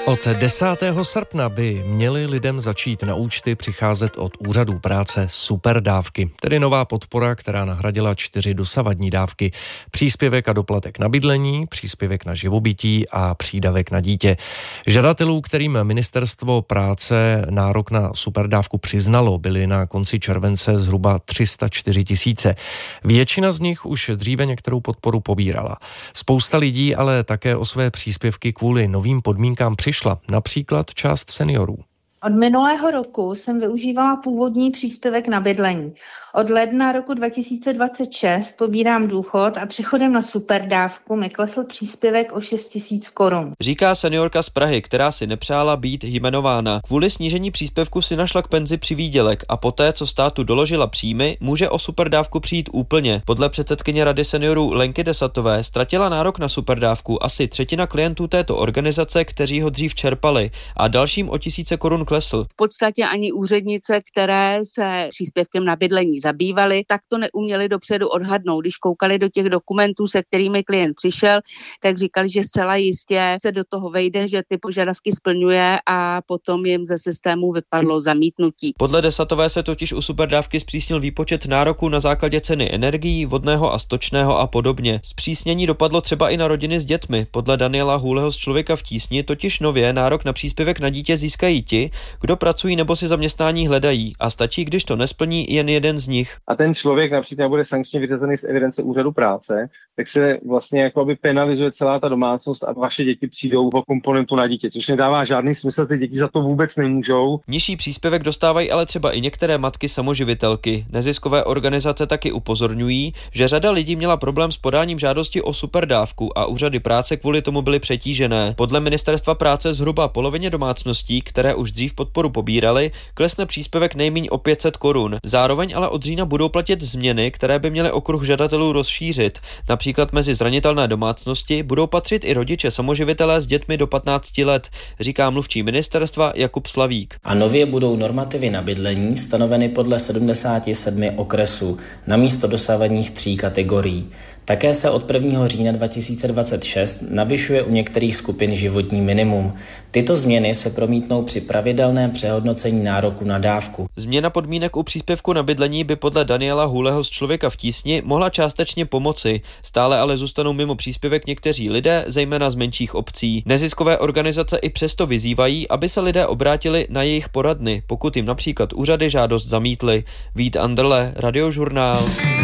Od 10. srpna by měly lidem začít na účty přicházet od úřadů práce superdávky, tedy nová podpora, která nahradila 4 dosavadní dávky. Příspěvek a doplatek na bydlení, příspěvek na živobytí a přídavek na dítě. Žadatelů, kterým ministerstvo práce nárok na superdávku přiznalo, byly na konci července zhruba 304 000. Většina z nich už dříve některou podporu pobírala. Spousta lidí ale také o své příspěvky kvůli novým podmínkám přišla, například část seniorů. Od minulého roku jsem využívala původní příspěvek na bydlení. Od ledna roku 2026 pobírám důchod a přechodem na superdávku mi klesl příspěvek o 6 000 korun. Říká seniorka z Prahy, která si nepřála být jmenována. Kvůli snížení příspěvku si našla k penzi přivýdělek a poté, co státu doložila příjmy, může o superdávku přijít úplně. Podle předsedkyně Rady seniorů Lenky Desatové ztratila nárok na superdávku asi třetina klientů této organizace, kteří ho dřív čerpali, a dalším o 1000 korun klesl. V podstatě ani úřednice, které se příspěvkem na bydlení zabývaly, tak to neuměli dopředu odhadnout. Když koukali do těch dokumentů, se kterými klient přišel, tak říkali, že zcela jistě se do toho vejde, že ty požadavky splňuje, a potom jim ze systému vypadlo zamítnutí. Podle Desatové se totiž u superdávky zpřísnil výpočet nároků na základě ceny energií, vodného a stočného a podobně. Zpřísnění dopadlo třeba i na rodiny s dětmi. Podle Daniela Hůleho z Člověka v tísni totiž nově nárok na příspěvek na dítě získají ti, kdo pracují nebo si zaměstnání hledají, a stačí, když to nesplní jen jeden z nich. A ten člověk například bude sankčně vyřazený z evidence úřadu práce, tak se vlastně jakoby penalizuje celá ta domácnost a vaše děti přijdou o komponentu na dítě, což nedává žádný smysl, ty děti za to vůbec nemůžou. Nižší příspěvek dostávají ale třeba i některé matky samoživitelky. Neziskové organizace taky upozorňují, že řada lidí měla problém s podáním žádosti o superdávku a úřady práce kvůli tomu byly přetížené. Podle ministerstva práce zhruba polovině domácností, které už dřív podporu pobírali, klesne příspěvek nejméně o 500 korun. Zároveň ale od října budou platit změny, které by měly okruh žadatelů rozšířit. Například mezi zranitelné domácnosti budou patřit i rodiče samoživitelé s dětmi do 15 let, říká mluvčí ministerstva Jakub Slavík. A nově budou normativy na bydlení stanoveny podle 77 okresů namísto dosavadních 3 kategorií. Také se od 1. října 2026 navyšuje u některých skupin životní minimum. Tyto změny se promítnou při pravidelném přehodnocení nároku na dávku. Změna podmínek u příspěvku na bydlení by podle Daniela Hůleho z Člověka v tísni mohla částečně pomoci. Stále ale zůstanou mimo příspěvek někteří lidé, zejména z menších obcí. Neziskové organizace i přesto vyzývají, aby se lidé obrátili na jejich poradny, pokud jim například úřady žádost zamítly. Vít Anderle, Radiožurnál.